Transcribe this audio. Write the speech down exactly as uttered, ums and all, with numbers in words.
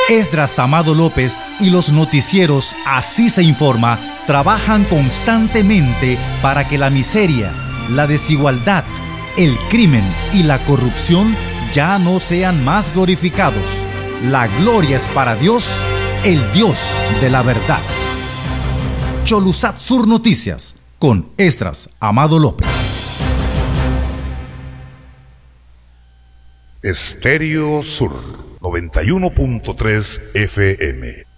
Esdras Amado López y los noticieros Así se informa trabajan constantemente para que la miseria, la desigualdad, el crimen y la corrupción ya no sean más glorificados. La gloria es para Dios, el Dios de la verdad. Cholusat Sur Noticias con Esdras Amado López. Estéreo Sur noventa y uno punto tres F M.